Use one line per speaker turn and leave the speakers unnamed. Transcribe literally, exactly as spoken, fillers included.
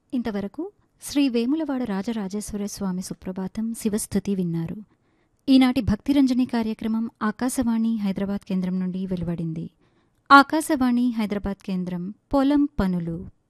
ఇంతవరకు శ్రీ వేములవాడ రాజరాజేశ్వర స్వామి సుప్రభాతం శివస్థుతి విన్నారు. ఈనాటి భక్తిరంజని కార్యక్రమం ఆకాశవాణి హైదరాబాద్ కేంద్రం నుండి వెలువడింది. ఆకాశవాణి హైదరాబాద్ కేంద్రం పొలం పనులు